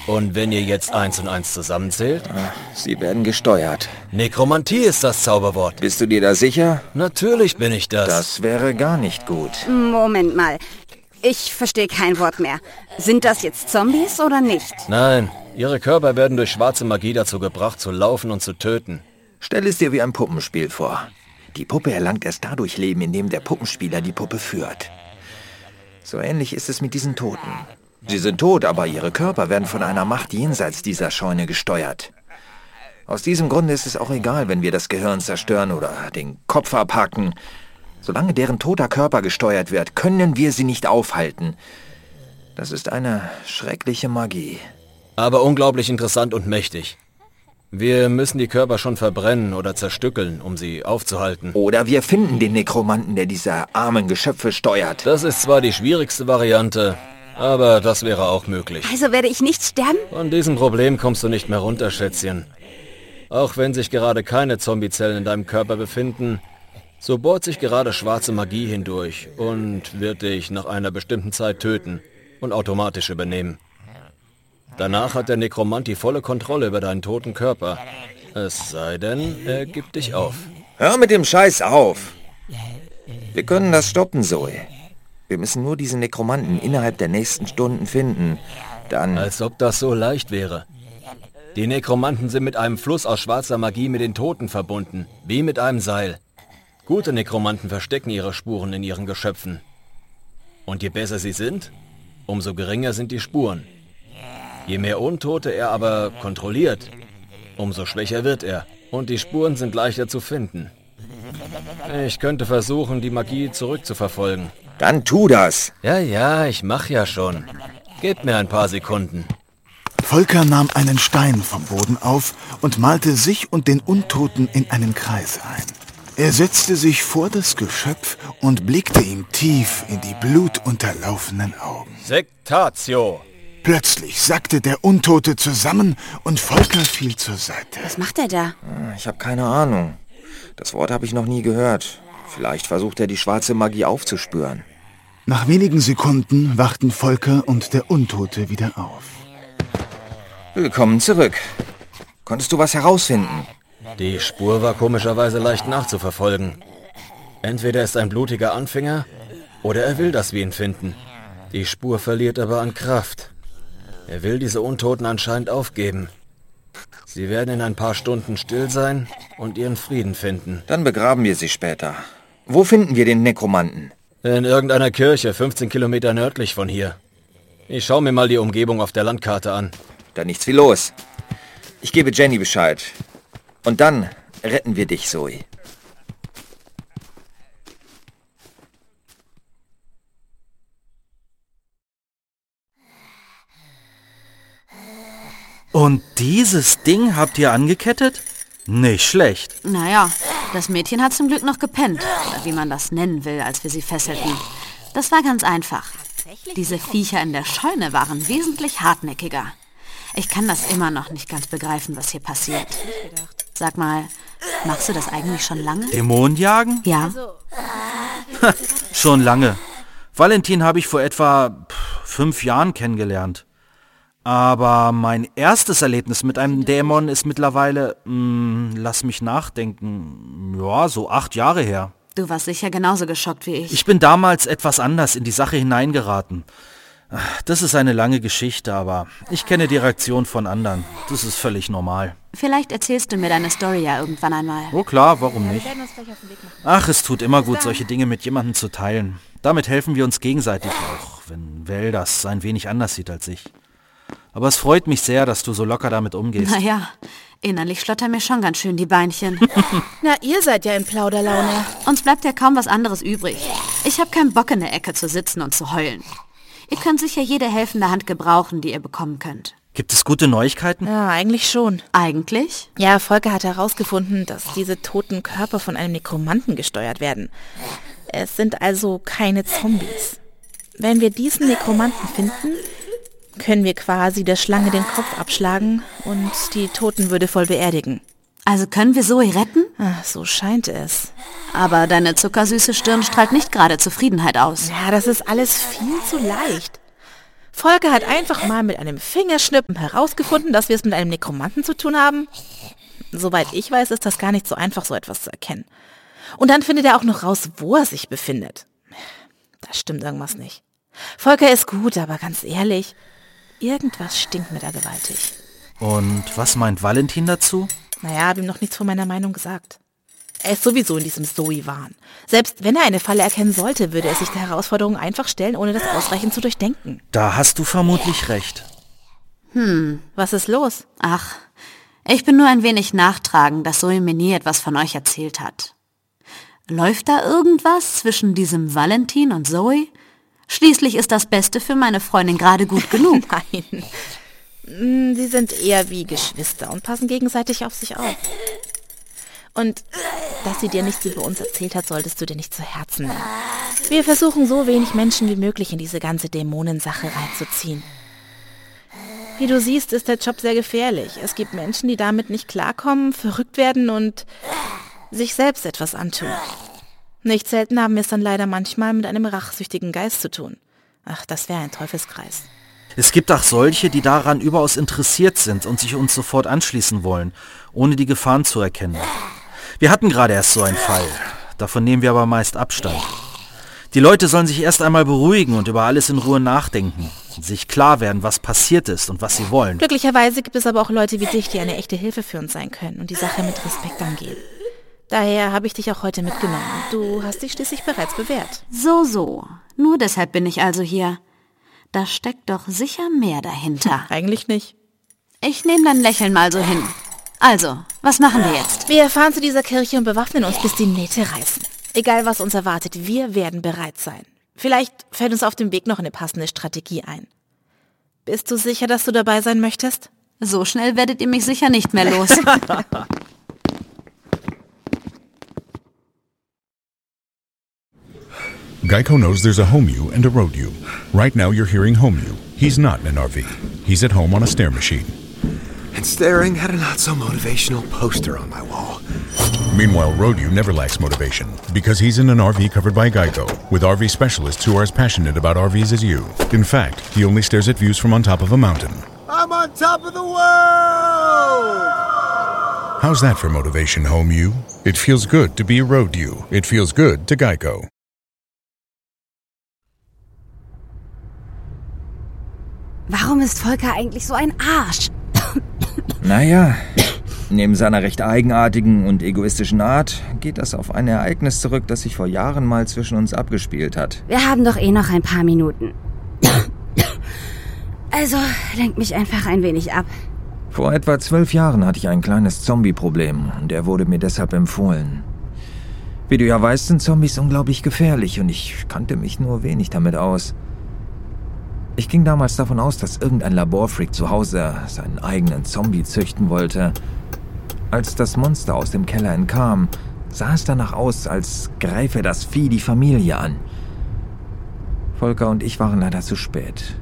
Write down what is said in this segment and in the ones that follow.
Und wenn ihr jetzt 1 und 1 zusammenzählt? Sie werden gesteuert. Nekromantie ist das Zauberwort. Bist du dir da sicher? Natürlich bin ich das. Das wäre gar nicht gut. Moment mal. Ich verstehe kein Wort mehr. Sind das jetzt Zombies oder nicht? Nein, ihre Körper werden durch schwarze Magie dazu gebracht, zu laufen und zu töten. Stell es dir wie ein Puppenspiel vor. Die Puppe erlangt erst dadurch Leben, indem der Puppenspieler die Puppe führt. So ähnlich ist es mit diesen Toten. Sie sind tot, aber ihre Körper werden von einer Macht jenseits dieser Scheune gesteuert. Aus diesem Grunde ist es auch egal, wenn wir das Gehirn zerstören oder den Kopf abhacken. Solange deren toter Körper gesteuert wird, können wir sie nicht aufhalten. Das ist eine schreckliche Magie. Aber unglaublich interessant und mächtig. Wir müssen die Körper schon verbrennen oder zerstückeln, um sie aufzuhalten. Oder wir finden den Nekromanten, der diese armen Geschöpfe steuert. Das ist zwar die schwierigste Variante, aber das wäre auch möglich. Also werde ich nicht sterben? Von diesem Problem kommst du nicht mehr runter, Schätzchen. Auch wenn sich gerade keine Zombiezellen in deinem Körper befinden, so bohrt sich gerade schwarze Magie hindurch und wird dich nach einer bestimmten Zeit töten und automatisch übernehmen. Danach hat der Nekromant die volle Kontrolle über deinen toten Körper. Es sei denn, er gibt dich auf. Hör mit dem Scheiß auf! Wir können das stoppen, Zoe. Wir müssen nur diesen Nekromanten innerhalb der nächsten Stunden finden. Dann... Als ob das so leicht wäre. Die Nekromanten sind mit einem Fluss aus schwarzer Magie mit den Toten verbunden, wie mit einem Seil. Gute Nekromanten verstecken ihre Spuren in ihren Geschöpfen. Und je besser sie sind, umso geringer sind die Spuren. Je mehr Untote er aber kontrolliert, umso schwächer wird er. Und die Spuren sind leichter zu finden. Ich könnte versuchen, die Magie zurückzuverfolgen. Dann tu das! Ja, ich mach ja schon. Gib mir ein paar Sekunden. Volker nahm einen Stein vom Boden auf und malte sich und den Untoten in einen Kreis ein. Er setzte sich vor das Geschöpf und blickte ihm tief in die blutunterlaufenen Augen. Sektatio! Plötzlich sackte der Untote zusammen und Volker fiel zur Seite. Was macht er da? Ich habe keine Ahnung. Das Wort habe ich noch nie gehört. Vielleicht versucht er, die schwarze Magie aufzuspüren. Nach wenigen Sekunden wachten Volker und der Untote wieder auf. Willkommen zurück. Konntest du was herausfinden? Die Spur war komischerweise leicht nachzuverfolgen. Entweder ist ein blutiger Anfänger, oder er will, dass wir ihn finden. Die Spur verliert aber an Kraft. Er will diese Untoten anscheinend aufgeben. Sie werden in ein paar Stunden still sein und ihren Frieden finden. Dann begraben wir sie später. Wo finden wir den Nekromanten? In irgendeiner Kirche, 15 Kilometer nördlich von hier. Ich schaue mir mal die Umgebung auf der Landkarte an. Dann nichts wie los. Ich gebe Jenny Bescheid. Und dann retten wir dich, Zoe. Und dieses Ding habt ihr angekettet? Nicht schlecht. Naja, das Mädchen hat zum Glück noch gepennt. Oder wie man das nennen will, als wir sie fesselten. Das war ganz einfach. Diese Viecher in der Scheune waren wesentlich hartnäckiger. Ich kann das immer noch nicht ganz begreifen, was hier passiert. Sag mal, machst du das eigentlich schon lange? Dämonen jagen? Ja. Schon lange. Valentin habe ich vor etwa 5 Jahren kennengelernt. Aber mein erstes Erlebnis mit einem Dämon ist mittlerweile, lass mich nachdenken, ja, so 8 Jahre her. Du warst sicher genauso geschockt wie ich. Ich bin damals etwas anders in die Sache hineingeraten. Das ist eine lange Geschichte, aber ich kenne die Reaktion von anderen. Das ist völlig normal. Vielleicht erzählst du mir deine Story ja irgendwann einmal. Oh klar, warum nicht? Ach, es tut immer gut, solche Dinge mit jemandem zu teilen. Damit helfen wir uns gegenseitig auch, wenn Vel das ein wenig anders sieht als ich. Aber es freut mich sehr, dass du so locker damit umgehst. Naja, innerlich schlottern mir schon ganz schön die Beinchen. Na, ihr seid ja in Plauderlaune. Uns bleibt ja kaum was anderes übrig. Ich habe keinen Bock, in der Ecke zu sitzen und zu heulen. Ihr könnt sicher jede helfende Hand gebrauchen, die ihr bekommen könnt. Gibt es gute Neuigkeiten? Ja, eigentlich schon. Eigentlich? Ja, Volker hat herausgefunden, dass diese toten Körper von einem Nekromanten gesteuert werden. Es sind also keine Zombies. Wenn wir diesen Nekromanten finden, können wir quasi der Schlange den Kopf abschlagen und die Toten würdevoll beerdigen. Also können wir Zoe retten? Ach, so scheint es. Aber deine zuckersüße Stirn strahlt nicht gerade Zufriedenheit aus. Ja, das ist alles viel zu leicht. Volker hat einfach mal mit einem Fingerschnippen herausgefunden, dass wir es mit einem Nekromanten zu tun haben. Soweit ich weiß, ist das gar nicht so einfach, so etwas zu erkennen. Und dann findet er auch noch raus, wo er sich befindet. Da stimmt irgendwas nicht. Volker ist gut, aber ganz ehrlich, irgendwas stinkt mir da gewaltig. Und was meint Valentin dazu? Naja, habe ihm noch nichts von meiner Meinung gesagt. Er ist sowieso in diesem Zoe-Wahn. Selbst wenn er eine Falle erkennen sollte, würde er sich der Herausforderung einfach stellen, ohne das ausreichend zu durchdenken. Da hast du vermutlich recht. Was ist los? Ach, ich bin nur ein wenig nachtragend, dass Zoe mir nie etwas von euch erzählt hat. Läuft da irgendwas zwischen diesem Valentin und Zoe? Schließlich ist das Beste für meine Freundin gerade gut genug. Nein. Sie sind eher wie Geschwister und passen gegenseitig auf sich auf. Und dass sie dir nichts über uns erzählt hat, solltest du dir nicht zu Herzen nehmen. Wir versuchen so wenig Menschen wie möglich in diese ganze Dämonensache reinzuziehen. Wie du siehst, ist der Job sehr gefährlich. Es gibt Menschen, die damit nicht klarkommen, verrückt werden und sich selbst etwas antun. Nicht selten haben wir es dann leider manchmal mit einem rachsüchtigen Geist zu tun. Ach, das wäre ein Teufelskreis. Es gibt auch solche, die daran überaus interessiert sind und sich uns sofort anschließen wollen, ohne die Gefahren zu erkennen. Wir hatten gerade erst so einen Fall. Davon nehmen wir aber meist Abstand. Die Leute sollen sich erst einmal beruhigen und über alles in Ruhe nachdenken. Sich klar werden, was passiert ist und was sie wollen. Glücklicherweise gibt es aber auch Leute wie dich, die eine echte Hilfe für uns sein können und die Sache mit Respekt angehen. Daher habe ich dich auch heute mitgenommen. Du hast dich schließlich bereits bewährt. So. Nur deshalb bin ich also hier. Da steckt doch sicher mehr dahinter. Eigentlich nicht. Ich nehme dein Lächeln mal so hin. Also, was machen wir jetzt? Wir fahren zu dieser Kirche und bewaffnen uns, bis die Nähte reißen. Egal, was uns erwartet, wir werden bereit sein. Vielleicht fällt uns auf dem Weg noch eine passende Strategie ein. Bist du sicher, dass du dabei sein möchtest? So schnell werdet ihr mich sicher nicht mehr los. Geico knows there's a home you and a road you. Right now you're hearing home you. He's not in an RV. He's at home on a stair machine. And staring at a not-so-motivational poster on my wall. Meanwhile, road you never lacks motivation because he's in an RV covered by Geico with RV specialists who are as passionate about RVs as you. In fact, he only stares at views from on top of a mountain. I'm on top of the world! How's that for motivation, home you? It feels good to be a road you. It feels good to Geico. Warum ist Volker eigentlich so ein Arsch? Naja, neben seiner recht eigenartigen und egoistischen Art geht das auf ein Ereignis zurück, das sich vor Jahren mal zwischen uns abgespielt hat. Wir haben doch eh noch ein paar Minuten. Also, lenk mich einfach ein wenig ab. Vor etwa 12 Jahren hatte ich ein kleines Zombie-Problem und er wurde mir deshalb empfohlen. Wie du ja weißt, sind Zombies unglaublich gefährlich und ich kannte mich nur wenig damit aus. Ich ging damals davon aus, dass irgendein Laborfreak zu Hause seinen eigenen Zombie züchten wollte. Als das Monster aus dem Keller entkam, sah es danach aus, als greife das Vieh die Familie an. Volker und ich waren leider zu spät.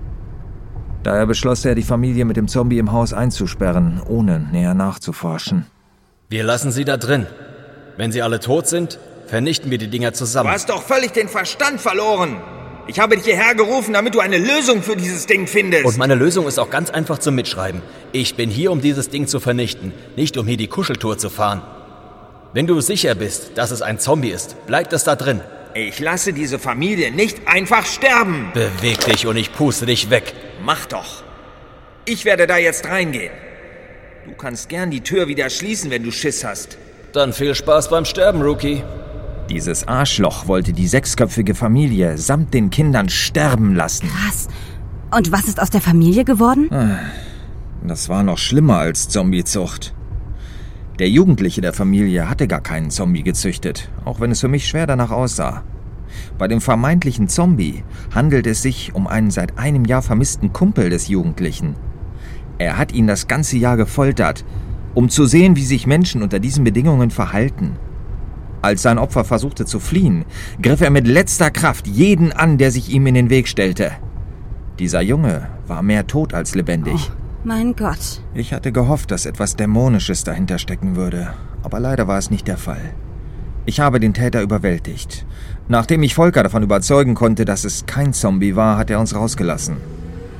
Daher beschloss er, die Familie mit dem Zombie im Haus einzusperren, ohne näher nachzuforschen. Wir lassen sie da drin. Wenn sie alle tot sind, vernichten wir die Dinger zusammen. Du hast doch völlig den Verstand verloren! Ich habe dich hierher gerufen, damit du eine Lösung für dieses Ding findest. Und meine Lösung ist auch ganz einfach zum Mitschreiben. Ich bin hier, um dieses Ding zu vernichten, nicht um hier die Kuscheltour zu fahren. Wenn du sicher bist, dass es ein Zombie ist, bleibt es da drin. Ich lasse diese Familie nicht einfach sterben. Beweg dich und ich puste dich weg. Mach doch. Ich werde da jetzt reingehen. Du kannst gern die Tür wieder schließen, wenn du Schiss hast. Dann viel Spaß beim Sterben, Rookie. Dieses Arschloch wollte die 6-köpfige Familie samt den Kindern sterben lassen. Krass. Und was ist aus der Familie geworden? Das war noch schlimmer als Zombiezucht. Der Jugendliche der Familie hatte gar keinen Zombie gezüchtet, auch wenn es für mich schwer danach aussah. Bei dem vermeintlichen Zombie handelt es sich um einen seit einem Jahr vermissten Kumpel des Jugendlichen. Er hat ihn das ganze Jahr gefoltert, um zu sehen, wie sich Menschen unter diesen Bedingungen verhalten. Als sein Opfer versuchte zu fliehen, griff er mit letzter Kraft jeden an, der sich ihm in den Weg stellte. Dieser Junge war mehr tot als lebendig. Oh, mein Gott. Ich hatte gehofft, dass etwas Dämonisches dahinter stecken würde, aber leider war es nicht der Fall. Ich habe den Täter überwältigt. Nachdem ich Volker davon überzeugen konnte, dass es kein Zombie war, hat er uns rausgelassen.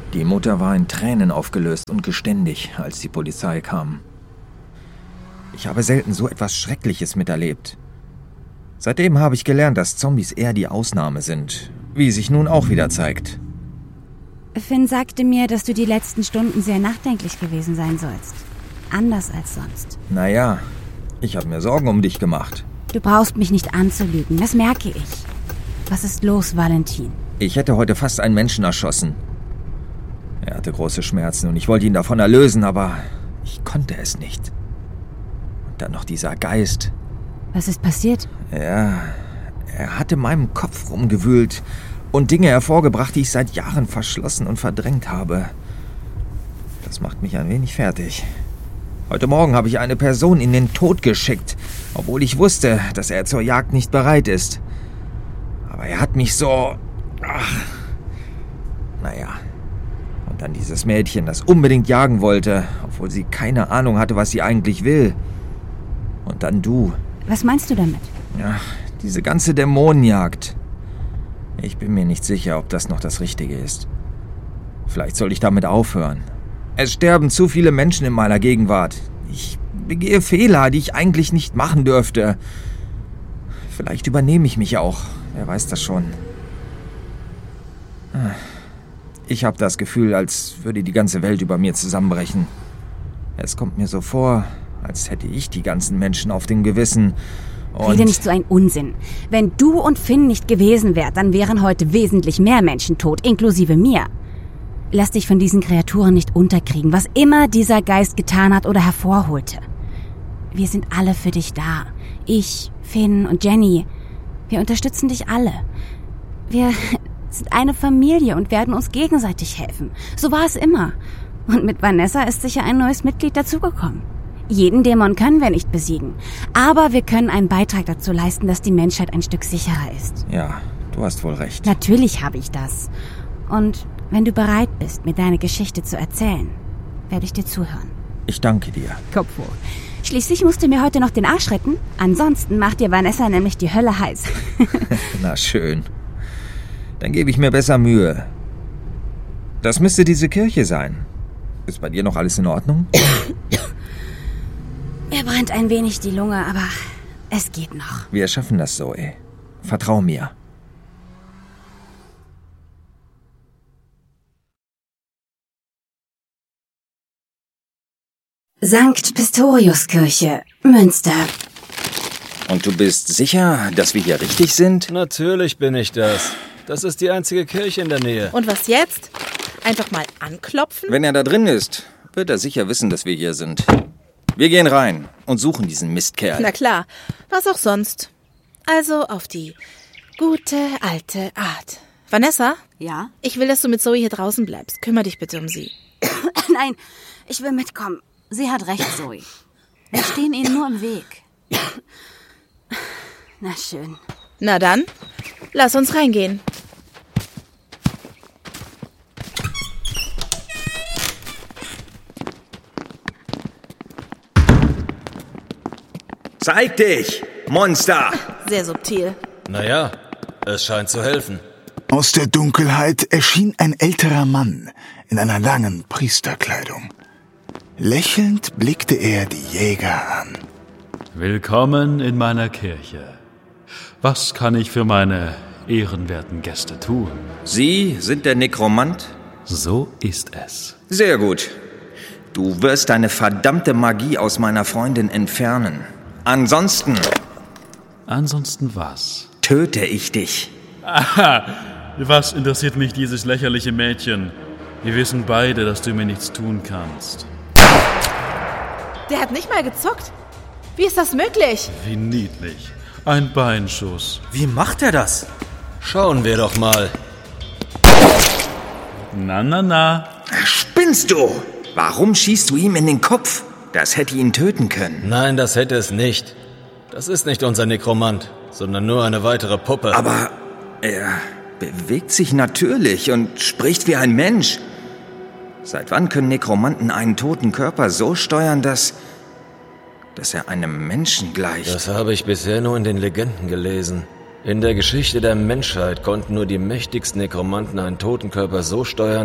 Die Mutter war in Tränen aufgelöst und geständig, als die Polizei kam. Ich habe selten so etwas Schreckliches miterlebt. Seitdem habe ich gelernt, dass Zombies eher die Ausnahme sind, wie sich nun auch wieder zeigt. Finn sagte mir, dass du die letzten Stunden sehr nachdenklich gewesen sein sollst. Anders als sonst. Naja, ich habe mir Sorgen um dich gemacht. Du brauchst mich nicht anzulügen, das merke ich. Was ist los, Valentin? Ich hätte heute fast einen Menschen erschossen. Er hatte große Schmerzen und ich wollte ihn davon erlösen, aber ich konnte es nicht. Und dann noch dieser Geist. Was ist passiert? Ja, er hat in meinem Kopf rumgewühlt und Dinge hervorgebracht, die ich seit Jahren verschlossen und verdrängt habe. Das macht mich ein wenig fertig. Heute Morgen habe ich eine Person in den Tod geschickt, obwohl ich wusste, dass er zur Jagd nicht bereit ist. Aber er hat mich so... Naja. Und dann dieses Mädchen, das unbedingt jagen wollte, obwohl sie keine Ahnung hatte, was sie eigentlich will. Und dann du. Was meinst du damit? Ja, diese ganze Dämonenjagd. Ich bin mir nicht sicher, ob das noch das Richtige ist. Vielleicht soll ich damit aufhören. Es sterben zu viele Menschen in meiner Gegenwart. Ich begehe Fehler, die ich eigentlich nicht machen dürfte. Vielleicht übernehme ich mich auch. Wer weiß das schon. Ich habe das Gefühl, als würde die ganze Welt über mir zusammenbrechen. Es kommt mir so vor, als hätte ich die ganzen Menschen auf dem Gewissen. Rede nicht so ein Unsinn. Wenn du und Finn nicht gewesen wärt, dann wären heute wesentlich mehr Menschen tot, inklusive mir. Lass dich von diesen Kreaturen nicht unterkriegen, was immer dieser Geist getan hat oder hervorholte. Wir sind alle für dich da. Ich, Finn und Jenny. Wir unterstützen dich alle. Wir sind eine Familie und werden uns gegenseitig helfen. So war es immer. Und mit Vanessa ist sicher ein neues Mitglied dazugekommen. Jeden Dämon können wir nicht besiegen. Aber wir können einen Beitrag dazu leisten, dass die Menschheit ein Stück sicherer ist. Ja, du hast wohl recht. Natürlich habe ich das. Und wenn du bereit bist, mir deine Geschichte zu erzählen, werde ich dir zuhören. Ich danke dir. Kopf hoch. Schließlich musst du mir heute noch den Arsch retten. Ansonsten macht dir Vanessa nämlich die Hölle heiß. Na schön. Dann gebe ich mir besser Mühe. Das müsste diese Kirche sein. Ist bei dir noch alles in Ordnung? Mir brennt ein wenig die Lunge, aber es geht noch. Wir schaffen das, Zoe. Vertrau mir. Sankt Pistoriuskirche, Münster. Und du bist sicher, dass wir hier richtig sind? Natürlich bin ich das. Das ist die einzige Kirche in der Nähe. Und was jetzt? Einfach mal anklopfen? Wenn er da drin ist, wird er sicher wissen, dass wir hier sind. Wir gehen rein und suchen diesen Mistkerl. Na klar, was auch sonst. Also auf die gute alte Art. Vanessa? Ja? Ich will, dass du mit Zoe hier draußen bleibst. Kümmer dich bitte um sie. Nein, ich will mitkommen. Sie hat recht, Zoe. Wir stehen ihnen nur im Weg. Na schön. Na dann, lass uns reingehen. Zeig dich, Monster! Sehr subtil. Naja, es scheint zu helfen. Aus der Dunkelheit erschien ein älterer Mann in einer langen Priesterkleidung. Lächelnd blickte er die Jäger an. Willkommen in meiner Kirche. Was kann ich für meine ehrenwerten Gäste tun? Sie sind der Nekromant? So ist es. Sehr gut. Du wirst deine verdammte Magie aus meiner Freundin entfernen. Ansonsten was? Töte ich dich. Aha, was interessiert mich dieses lächerliche Mädchen? Wir wissen beide, dass du mir nichts tun kannst. Der hat nicht mal gezuckt. Wie ist das möglich? Wie niedlich. Ein Beinschuss. Wie macht er das? Schauen wir doch mal. Na. Spinnst du? Warum schießt du ihm in den Kopf? Das hätte ihn töten können. Nein, das hätte es nicht. Das ist nicht unser Nekromant, sondern nur eine weitere Puppe. Aber er bewegt sich natürlich und spricht wie ein Mensch. Seit wann können Nekromanten einen toten Körper so steuern, dass er einem Menschen gleicht? Das habe ich bisher nur in den Legenden gelesen. In der Geschichte der Menschheit konnten nur die mächtigsten Nekromanten einen toten Körper so steuern,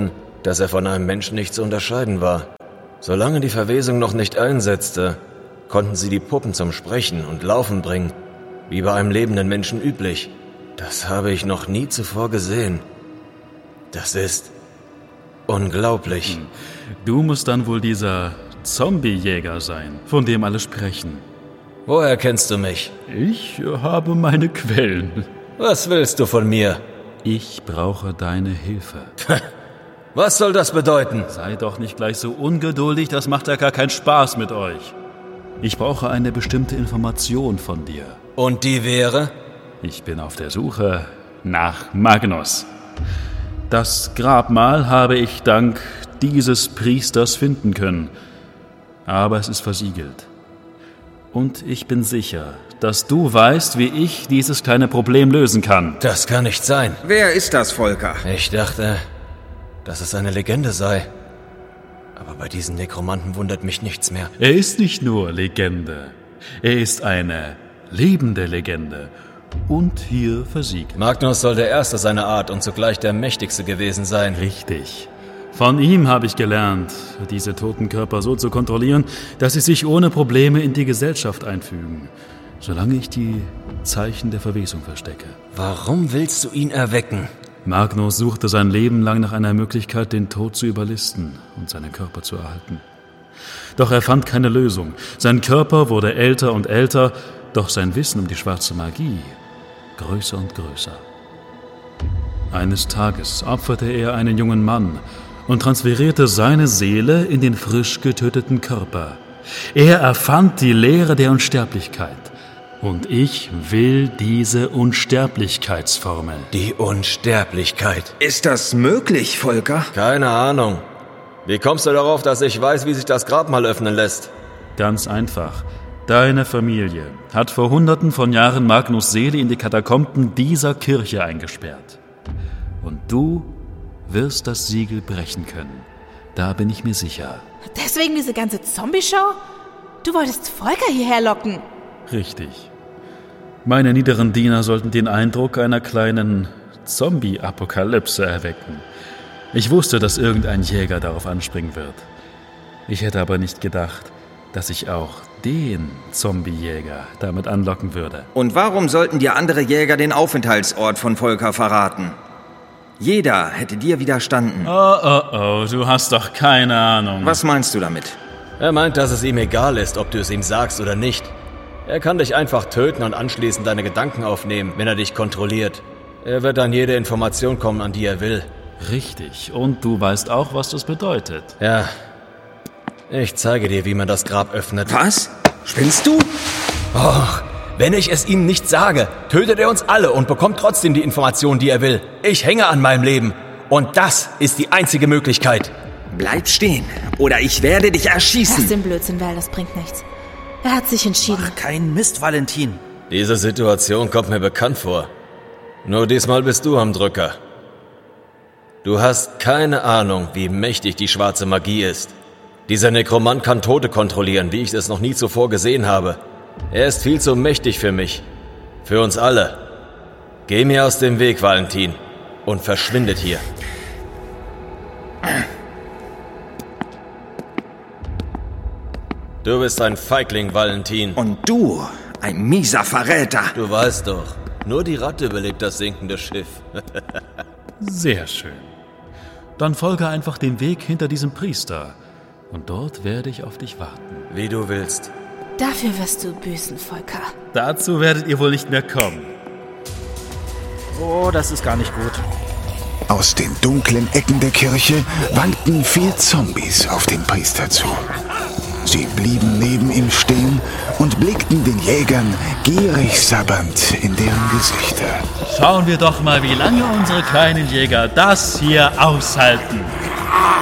dass er von einem Menschen nicht zu unterscheiden war. Solange die Verwesung noch nicht einsetzte, konnten sie die Puppen zum Sprechen und Laufen bringen, wie bei einem lebenden Menschen üblich. Das habe ich noch nie zuvor gesehen. Das ist unglaublich. Du musst dann wohl dieser Zombie-Jäger sein, von dem alle sprechen. Woher kennst du mich? Ich habe meine Quellen. Was willst du von mir? Ich brauche deine Hilfe. Was soll das bedeuten? Sei doch nicht gleich so ungeduldig, das macht ja gar keinen Spaß mit euch. Ich brauche eine bestimmte Information von dir. Und die wäre? Ich bin auf der Suche nach Magnus. Das Grabmal habe ich dank dieses Priesters finden können, aber es ist versiegelt. Und ich bin sicher, dass du weißt, wie ich dieses kleine Problem lösen kann. Das kann nicht sein. Wer ist das, Volker? Ich dachte, dass es eine Legende sei. Aber bei diesen Nekromanten wundert mich nichts mehr. Er ist nicht nur Legende. Er ist eine lebende Legende. Und hier versiegt. Magnus soll der Erste seiner Art und zugleich der Mächtigste gewesen sein. Richtig. Von ihm habe ich gelernt, diese toten Körper so zu kontrollieren, dass sie sich ohne Probleme in die Gesellschaft einfügen, solange ich die Zeichen der Verwesung verstecke. Warum willst du ihn erwecken? Magnus suchte sein Leben lang nach einer Möglichkeit, den Tod zu überlisten und seinen Körper zu erhalten. Doch er fand keine Lösung. Sein Körper wurde älter und älter, doch sein Wissen um die schwarze Magie größer und größer. Eines Tages opferte er einen jungen Mann und transferierte seine Seele in den frisch getöteten Körper. Er erfand die Lehre der Unsterblichkeit. Und ich will diese Unsterblichkeitsformel. Die Unsterblichkeit. Ist das möglich, Volker? Keine Ahnung. Wie kommst du darauf, dass ich weiß, wie sich das Grabmal öffnen lässt? Ganz einfach. Deine Familie hat vor Hunderten von Jahren Magnus' Seele in die Katakomben dieser Kirche eingesperrt. Und du wirst das Siegel brechen können. Da bin ich mir sicher. Deswegen diese ganze Zombie-Show? Du wolltest Volker hierher locken. Richtig. Meine niederen Diener sollten den Eindruck einer kleinen Zombie-Apokalypse erwecken. Ich wusste, dass irgendein Jäger darauf anspringen wird. Ich hätte aber nicht gedacht, dass ich auch den Zombie-Jäger damit anlocken würde. Und warum sollten dir andere Jäger den Aufenthaltsort von Volker verraten? Jeder hätte dir widerstanden. Oh, du hast doch keine Ahnung. Was meinst du damit? Er meint, dass es ihm egal ist, ob du es ihm sagst oder nicht. Er kann dich einfach töten und anschließend deine Gedanken aufnehmen, wenn er dich kontrolliert. Er wird an jede Information kommen, an die er will. Richtig. Und du weißt auch, was das bedeutet. Ja. Ich zeige dir, wie man das Grab öffnet. Was? Spinnst du? Och, wenn ich es ihm nicht sage, tötet er uns alle und bekommt trotzdem die Informationen, die er will. Ich hänge an meinem Leben. Und das ist die einzige Möglichkeit. Bleib stehen, oder ich werde dich erschießen. Lass den Blödsinn, Val, das bringt nichts. Er hat sich entschieden. Mach keinen Mist, Valentin. Diese Situation kommt mir bekannt vor. Nur diesmal bist du am Drücker. Du hast keine Ahnung, wie mächtig die schwarze Magie ist. Dieser Nekromant kann Tote kontrollieren, wie ich es noch nie zuvor gesehen habe. Er ist viel zu mächtig für mich. Für uns alle. Geh mir aus dem Weg, Valentin. Und verschwindet hier. Du bist ein Feigling, Valentin. Und du, ein mieser Verräter. Du weißt doch, nur die Ratte überlebt das sinkende Schiff. Sehr schön. Dann folge einfach dem Weg hinter diesem Priester. Und dort werde ich auf dich warten. Wie du willst. Dafür wirst du büßen, Volker. Dazu werdet ihr wohl nicht mehr kommen. Oh, das ist gar nicht gut. Aus den dunklen Ecken der Kirche wankten 4 Zombies auf den Priester zu. Sie blieben neben ihm stehen und blickten den Jägern gierig sabbernd in deren Gesichter. Schauen wir doch mal, wie lange unsere kleinen Jäger das hier aushalten.